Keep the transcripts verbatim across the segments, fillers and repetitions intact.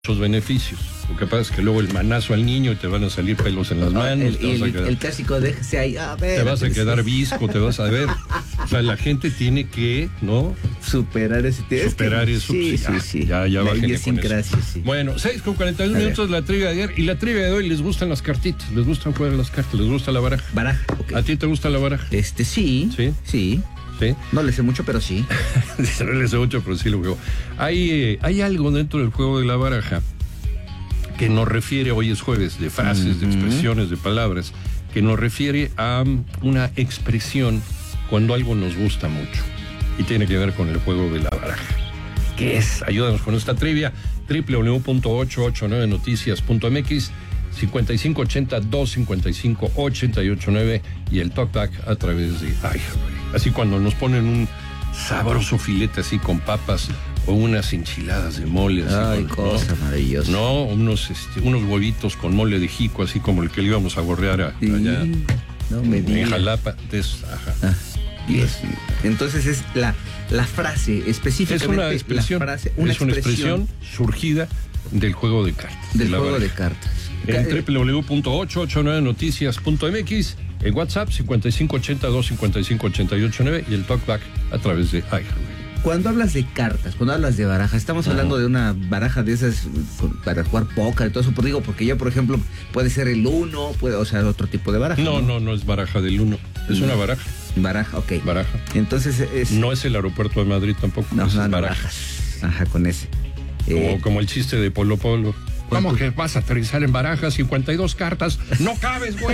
muchos beneficios. Lo que pasa es que luego el manazo al niño y te van a salir pelos en las manos. El, te el, vas a quedar, el clásico déjese ahí. A ver, te vas a quedar visco, te vas a ver. O sea, la gente tiene que, ¿no? Superar ese tema. Superar es eso. que, sí, ya, sí, sí. Ya, ya La bájenle con eso. Sí. Bueno, seis con cuarenta y uno minutos la trivia de ayer. Y la trivia de hoy, ¿les gustan las cartitas? ¿Les gustan jugar las cartas? ¿Les gusta la baraja? Baraja, ok. ¿A ti te gusta la baraja? Este, sí. ¿Sí? Sí. ¿Sí? No le sé mucho, pero sí. No le sé mucho, pero sí lo juego. Hay, eh, hay algo dentro del juego de la baraja que nos refiere, hoy es jueves, de frases, uh-huh. de expresiones, de palabras, que nos refiere a una expresión cuando algo nos gusta mucho. Y tiene que ver con el juego de la baraja. ¿Qué es? Ayúdanos con esta trivia. doble u doble u doble u punto ocho ocho nueve noticias punto m x, cincuenta y cinco ochenta, doscientos cincuenta y cinco, ochenta y ocho nueve y el talkback a través de iHeartRadio. Así cuando nos ponen un sabroso filete así con papas o unas enchiladas de mole. Así Ay, con, cosa ¿no? maravillosa. No, unos, este, unos huevitos con mole de jico, así como el que le íbamos a gorrear a, sí, allá no me en digas. Jalapa. Des, ajá. Ah, yes. Entonces es la, la frase específicamente. Es una expresión, la frase, una es una expresión, expresión surgida del juego de cartas. Del de juego baraja. de cartas. En doble u doble u doble u punto ocho ocho nueve noticias punto m x, en WhatsApp cincuenta y cinco ochenta, doscientos cincuenta y cinco, ochenta y ocho nueve y el talkback a través de iHeartRadio. Cuando hablas de cartas, cuando hablas de baraja, estamos uh-huh. hablando de una baraja de esas para jugar póker y todo eso, pero digo, porque yo, por ejemplo, puede ser el uno, puede, o sea, otro tipo de baraja. No, no, no, no es baraja del uno, es no. una baraja. Baraja, ok. Baraja. Entonces es... No es el aeropuerto de Madrid tampoco, no, es no, no, baraja. Barajas. Ajá, con ese. Como, eh, como el chiste de Polo Polo. ¿Cómo que vas a aterrizar en barajas? cincuenta y dos cartas. ¡No cabes, güey!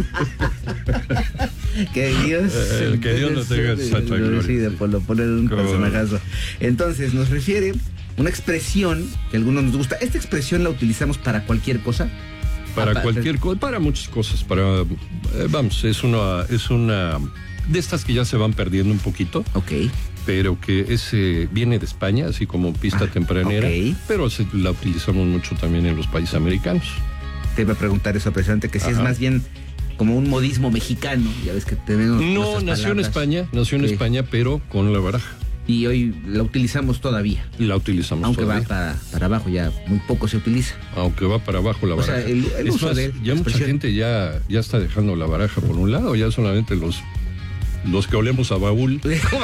Que Dios... Eh, que Dios lo tenga en santa gloria. Sí, de Polo Polo era un personajazo. Entonces, nos refiere una expresión que a algunos nos gusta. ¿Esta expresión la utilizamos para cualquier cosa? Para Aparte. cualquier cosa, para muchas cosas. Para, eh, vamos, es una, es una de estas que ya se van perdiendo un poquito. Ok. Pero que ese viene de España, así como pista ah, tempranera, okay. pero se, la utilizamos mucho también en los países americanos. Te iba a preguntar eso, precisamente, que si Ajá. es más bien como un modismo mexicano, ya ves que tenemos. No, nació en España, nació en okay. España, pero con la baraja. Y hoy la utilizamos todavía. La utilizamos Aunque todavía. va para, para abajo, ya muy poco se utiliza. Aunque va para abajo la baraja. O sea, el, el es uso más, de ya mucha gente ya, ya está dejando la baraja por un lado, ya solamente los... Los que olemos a baúl.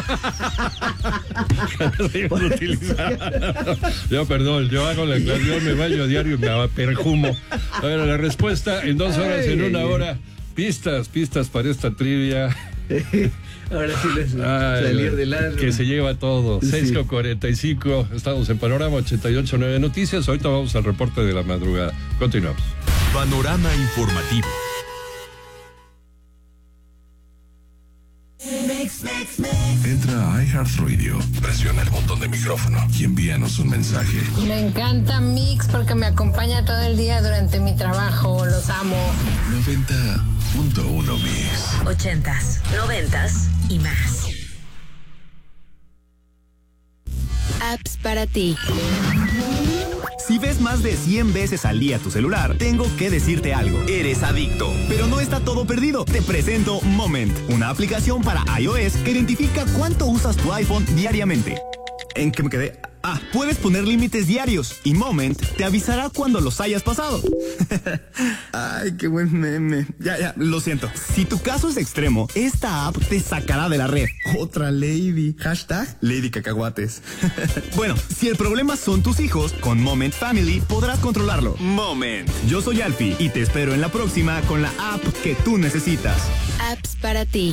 Yo, perdón, yo hago la clase, yo me baño a diario y me perjumo. A ver, la respuesta en dos horas, ay, en una hora. Pistas, pistas para esta trivia. Ahora sí les ay, salir del alma. Que se lleva todo. Sí. seis con cuarenta y cinco, estamos en Panorama ochenta y ocho nueve Noticias. Ahorita vamos al reporte de la madrugada. Continuamos. Panorama informativo. Entra a iHeartRadio, presiona el botón de micrófono y envíanos un mensaje. Me encanta Mix porque me acompaña todo el día durante mi trabajo. Los amo. noventa punto uno Mix. Ochentas, noventas y más. Apps para ti. Si ves más de cien veces al día tu celular, tengo que decirte algo. Eres adicto. Pero no está todo perdido. Te presento Moment, una aplicación para iOS que identifica cuánto usas tu iPhone diariamente. ¿En qué me quedé? Ah, puedes poner límites diarios y Moment te avisará cuando los hayas pasado. Ay, qué buen meme. Ya, ya, lo siento. Si tu caso es extremo, esta app te sacará de la red. Otra lady. Hashtag Lady Cacahuates. Bueno, si el problema son tus hijos, con Moment Family podrás controlarlo. Moment. Yo soy Alfie y te espero en la próxima con la app que tú necesitas. Apps para ti.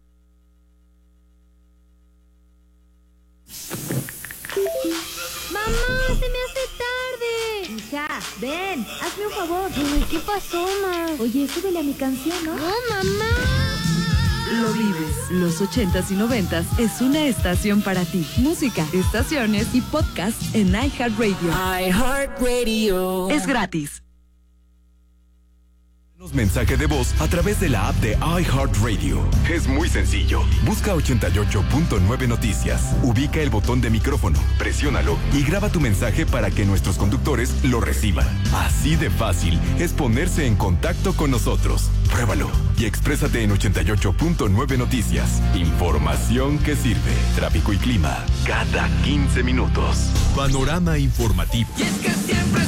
¡Mamá, se me hace tarde! Hija, ven, hazme un favor. Ay, ¿qué pasó, ma? Oye, súbele a mi canción, ¿no? ¡No, mamá! Lo vives. Los ochentas y noventas es una estación para ti. Música, estaciones y podcast en iHeartRadio. iHeartRadio. Es gratis. Mensaje de voz a través de la app de iHeartRadio. Es muy sencillo. Busca ochenta y ocho punto nueve Noticias. Ubica el botón de micrófono, presiónalo y graba tu mensaje para que nuestros conductores lo reciban. Así de fácil es ponerse en contacto con nosotros. Pruébalo y exprésate en ochenta y ocho punto nueve Noticias. Información que sirve. Tráfico y clima cada quince minutos. Panorama informativo. Y es que siempre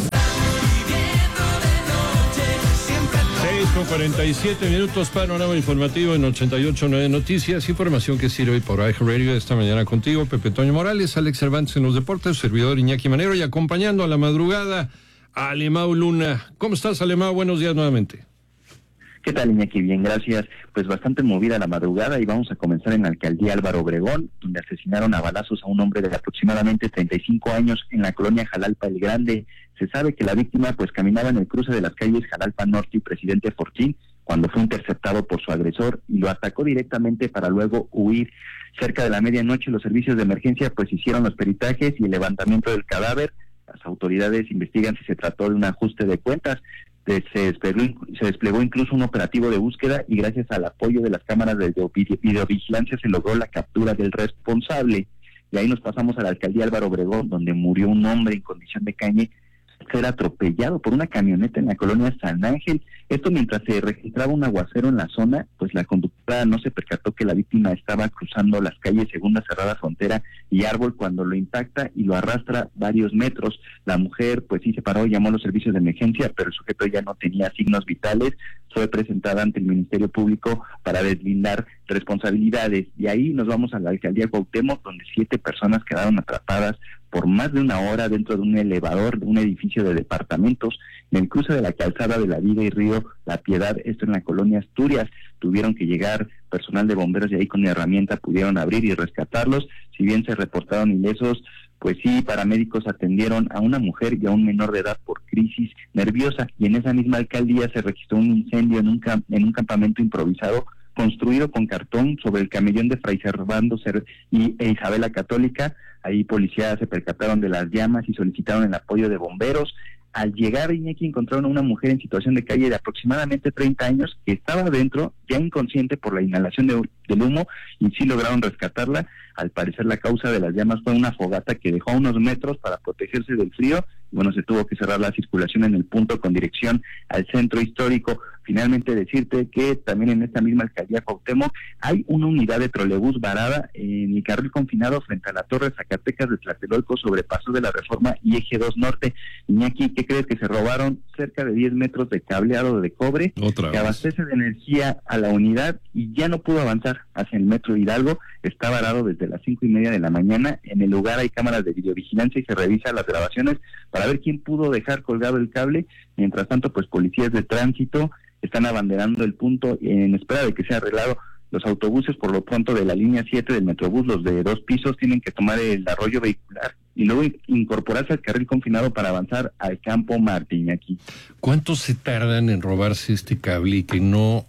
con cuarenta y siete minutos, panorama informativo en ochenta y ocho punto nueve Noticias, información que sirve hoy por iHeartRadio. Esta mañana contigo, Pepe Toño Morales, Alex Cervantes en los deportes, servidor Iñaki Manero, y acompañando a la madrugada a Alemão Luna. ¿Cómo estás, Alemão? Buenos días nuevamente. ¿Qué tal, Iñaki? Bien, gracias. Pues bastante movida la madrugada y vamos a comenzar en la alcaldía Álvaro Obregón, donde asesinaron a balazos a un hombre de aproximadamente treinta y cinco años en la colonia Jalalpa el Grande. Se sabe que la víctima pues caminaba en el cruce de las calles Jalalpa Norte y Presidente Fortín cuando fue interceptado por su agresor y lo atacó directamente para luego huir. Cerca de la medianoche los servicios de emergencia pues hicieron los peritajes y el levantamiento del cadáver. Las autoridades investigan si se trató de un ajuste de cuentas. Se desplegó, se desplegó incluso un operativo de búsqueda y gracias al apoyo de las cámaras de videovigilancia se logró la captura del responsable. Y ahí nos pasamos a la alcaldía Álvaro Obregón, donde murió un hombre en condición de calle, ser atropellado por una camioneta en la colonia San Ángel. Esto mientras se registraba un aguacero en la zona, pues la conductora no se percató que la víctima estaba cruzando las calles Segunda Cerrada Frontera y Árbol cuando lo impacta y lo arrastra varios metros. La mujer pues sí se paró, llamó a los servicios de emergencia, pero el sujeto ya no tenía signos vitales. Fue presentada ante el Ministerio Público para deslindar responsabilidades. Y ahí nos vamos a la alcaldía Cuauhtémoc, donde siete personas quedaron atrapadas por más de una hora dentro de un elevador de un edificio de departamentos en el cruce de la calzada de la Viga y Río La Piedad, esto en la colonia Asturias. Tuvieron que llegar personal de bomberos y ahí con herramienta pudieron abrir y rescatarlos. Si bien se reportaron ilesos, pues sí, paramédicos atendieron a una mujer y a un menor de edad por crisis nerviosa. Y en esa misma alcaldía se registró un incendio en un, camp- en un campamento improvisado construido con cartón sobre el camellón de Fray Servando y e Isabela Católica. Ahí policías se percataron de las llamas y solicitaron el apoyo de bomberos. Al llegar, Iñaki, encontraron a una mujer en situación de calle de aproximadamente treinta años que estaba adentro, ya inconsciente por la inhalación de, del humo, y sí lograron rescatarla. Al parecer la causa de las llamas fue una fogata que dejó a unos metros para protegerse del frío. Bueno, se tuvo que cerrar la circulación en el punto con dirección al centro histórico. Finalmente decirte que también en esta misma alcaldía Cuauhtémoc hay una unidad de trolebús varada en el carril confinado frente a la Torre Zacatecas de Tlatelolco, sobre Paso de la Reforma y Eje dos Norte. Iñaki, ¿qué crees? Que se robaron cerca de diez metros de cableado de cobre Otra que vez. abastece de energía a la unidad y ya no pudo avanzar hacia el metro Hidalgo. Está varado desde las cinco y media de la mañana. En el lugar hay cámaras de videovigilancia y se revisa las grabaciones para ver quién pudo dejar colgado el cable. Mientras tanto, pues policías de tránsito están abanderando el punto en espera de que sea arreglado. Los autobuses, por lo pronto, de la línea siete del Metrobús, los de dos pisos, tienen que tomar el arroyo vehicular y luego incorporarse al carril confinado para avanzar al Campo Martín. Aquí. ¿Cuánto se tardan en robarse este cable y que no,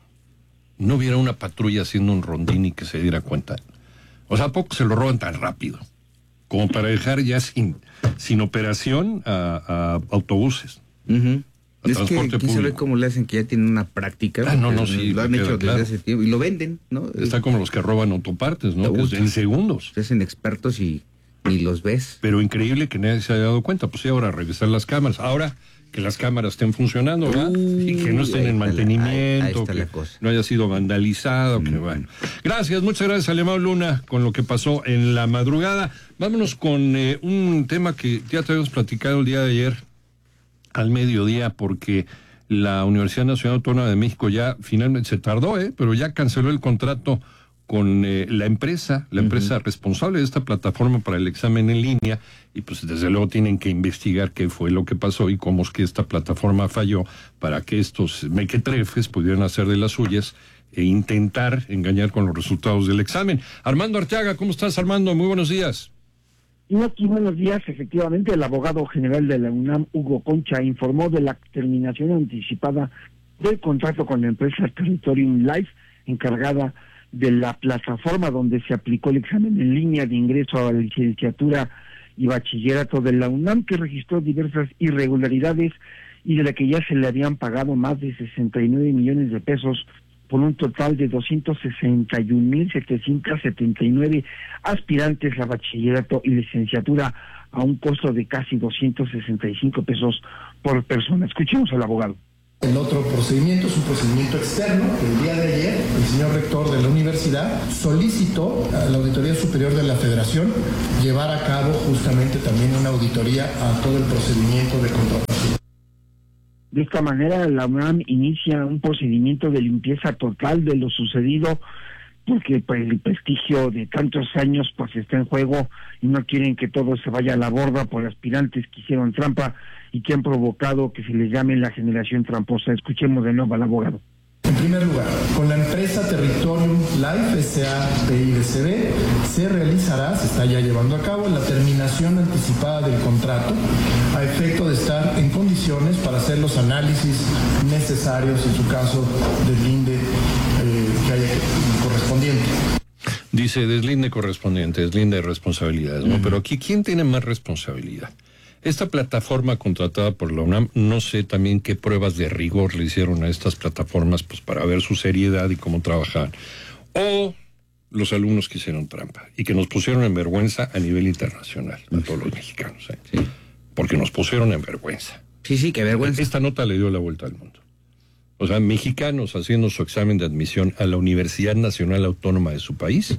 no hubiera una patrulla haciendo un rondín y que se diera cuenta? O sea, ¿a poco se lo roban tan rápido como para dejar ya sin, sin operación a, a autobuses? Uh-huh. A es que aquí se ve cómo le hacen que ya tienen una práctica. Ah, no, no, sí. Lo han hecho desde claro. hace tiempo y lo venden, ¿no? Está como los que roban autopartes, ¿no? Uy, en segundos. Se hacen expertos y ni los ves. Pero increíble que nadie se haya dado cuenta. Pues sí, ahora revisar las cámaras. Ahora que las cámaras estén funcionando, ¿verdad? Uy, y que no estén en mantenimiento, la, ahí, ahí está que la cosa. no haya sido vandalizado, mm. que bueno. Gracias, muchas gracias, Alemão Luna, con lo que pasó en la madrugada. Vámonos con eh, un tema que ya te habíamos platicado el día de ayer al mediodía, porque la Universidad Nacional Autónoma de México ya finalmente se tardó, ¿eh? pero ya canceló el contrato con eh, la empresa, la empresa uh-huh. responsable de esta plataforma para el examen en línea, y pues desde luego tienen que investigar qué fue lo que pasó y cómo es que esta plataforma falló para que estos mequetrefes pudieran hacer de las suyas e intentar engañar con los resultados del examen. Armando Arteaga, ¿cómo estás, Armando? Muy buenos días. Y aquí, buenos días. Efectivamente, el abogado general de la UNAM, Hugo Concha, informó de la terminación anticipada del contrato con la empresa Territorium Life, encargada de la plataforma donde se aplicó el examen en línea de ingreso a la licenciatura y bachillerato de la UNAM, que registró diversas irregularidades y de la que ya se le habían pagado más de sesenta y nueve millones de pesos por un total de doscientos sesenta y un mil setecientos setenta y nueve aspirantes a bachillerato y licenciatura a un costo de casi doscientos sesenta y cinco pesos por persona. Escuchemos al abogado. El otro procedimiento es un procedimiento externo. El día de ayer, el señor rector de la universidad solicitó a la Auditoría Superior de la Federación llevar a cabo justamente también una auditoría a todo el procedimiento de contratación. De esta manera, la UNAM inicia un procedimiento de limpieza total de lo sucedido, porque pues, el prestigio de tantos años pues está en juego y no quieren que todo se vaya a la borda por aspirantes que hicieron trampa y que han provocado que se les llame la generación tramposa. Escuchemos de nuevo al abogado. En primer lugar, con la empresa Territorium Life S A P I D C B se realizará, se está ya llevando a cabo, la terminación anticipada del contrato a efecto de estar en condiciones para hacer los análisis necesarios, en su caso, deslinde eh, que haya correspondiente. Dice deslinde correspondiente, deslinde de responsabilidades, ¿no? Uh-huh. Pero aquí, ¿quién tiene más responsabilidad? Esta plataforma contratada por la UNAM, no sé también qué pruebas de rigor le hicieron a estas plataformas pues para ver su seriedad y cómo trabajaban. O los alumnos que hicieron trampa y que nos pusieron en vergüenza a nivel internacional, a todos los mexicanos. ¿eh? Sí. Porque nos pusieron en vergüenza. Sí, sí, qué vergüenza. Esta nota le dio la vuelta al mundo. O sea, mexicanos haciendo su examen de admisión a la Universidad Nacional Autónoma de su país,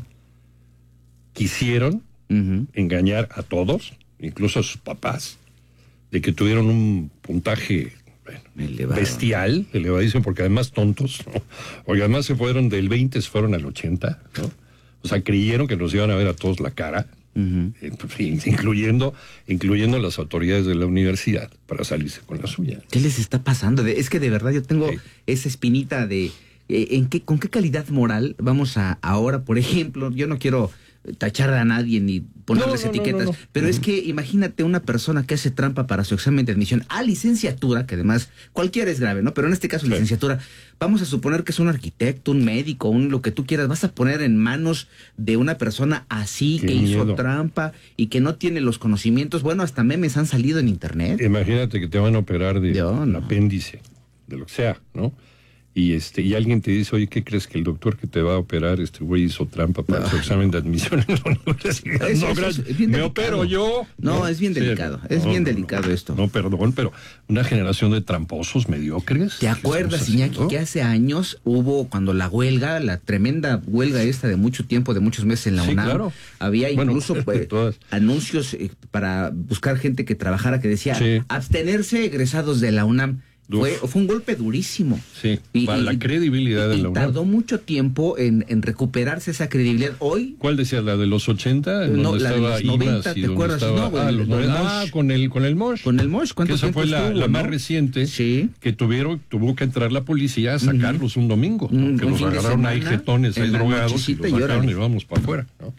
quisieron uh-huh. engañar a todos, incluso a sus papás, de que tuvieron un puntaje bueno, bestial, elevadísimo, porque además tontos, ¿no? Porque además se fueron del veinte, se fueron al ochenta, ¿no? O sea, creyeron que nos iban a ver a todos la cara, uh-huh. eh, incluyendo, incluyendo las autoridades de la universidad, para salirse con la suya. ¿Qué les está pasando? Es que de verdad yo tengo sí. esa espinita de eh, en qué, con qué calidad moral vamos a ahora, por ejemplo, yo no quiero tachar a nadie ni ponerles no, no, etiquetas, no, no, no. pero uh-huh. es que imagínate una persona que hace trampa para su examen de admisión a licenciatura, que además cualquiera es grave, ¿no? Pero en este caso sí. licenciatura, vamos a suponer que es un arquitecto, un médico, un lo que tú quieras, vas a poner en manos de una persona así Qué que miedo. hizo trampa y que no tiene los conocimientos. Bueno, hasta memes han salido en internet. Imagínate que te van a operar de Yo, no. apéndice, de lo que sea, ¿no? Y este y alguien te dice, oye, ¿qué crees que el doctor que te va a operar, este güey hizo trampa para Ay. su examen de admisión en la universidad? Eso, no, eso, gracias. Es bien ¿Me delicado. opero yo? No, no es bien delicado, sí, es no, bien no, delicado no, esto. No, perdón, pero una generación de tramposos mediocres. ¿Te acuerdas, Iñaki, que hace años hubo, cuando la huelga, la tremenda huelga esta de mucho tiempo, de muchos meses en la sí, UNAM, claro. había incluso bueno, pues, anuncios eh, para buscar gente que trabajara que decía, sí. abstenerse egresados de la UNAM. Fue, fue un golpe durísimo. Sí, y, para y, la credibilidad y, de la UNAM. Tardó mucho tiempo en, en recuperarse esa credibilidad. Hoy... ¿Cuál decías? ¿La de los ochenta? No, la de los noventa, ¿te acuerdas? Estaba, no, ah, los noventa, ah, con el, con el Mosh. Con el Mosh, ¿cuánto tiempo esa fue la, estuvo, la ¿no? más reciente sí. que tuvieron, tuvo que entrar la policía a sacarlos uh-huh. un domingo. ¿no? Que los agarraron ahí jetones, ahí drogados, y los sacaron y vamos para afuera. ¿no?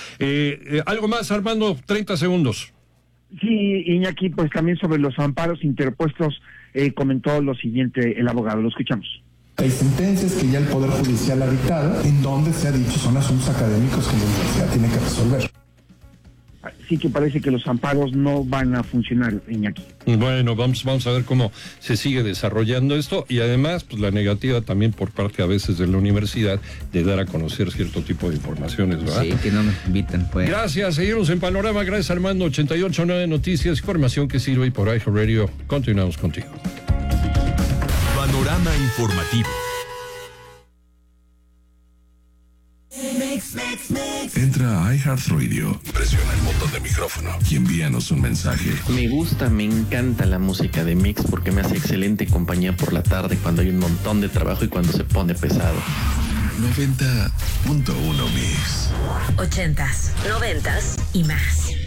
Eh, eh, ¿Algo más, Armando? treinta segundos. Sí, Iñaki, pues también sobre los amparos interpuestos, eh, comentó lo siguiente el abogado, lo escuchamos. Hay sentencias que ya el Poder Judicial ha dictado, en donde se ha dicho son asuntos académicos que la universidad tiene que resolver. Sí que parece que los amparos no van a funcionar, Iñaki. Bueno, vamos, vamos a ver cómo se sigue desarrollando esto y además pues la negativa también por parte a veces de la universidad de dar a conocer cierto tipo de informaciones, ¿verdad? Sí, que no nos invitan. Pues. Gracias, seguimos en Panorama, gracias Armando, ochenta y ocho punto nueve Noticias, información que sirve y por iHeartRadio. Continuamos contigo. Panorama informativo. Entra a iHeartRadio, presiona el botón de micrófono y envíanos un mensaje. Me gusta, me encanta la música de Mix porque me hace excelente compañía por la tarde cuando hay un montón de trabajo y cuando se pone pesado. noventa punto uno Mix. Ochentas, noventas y más.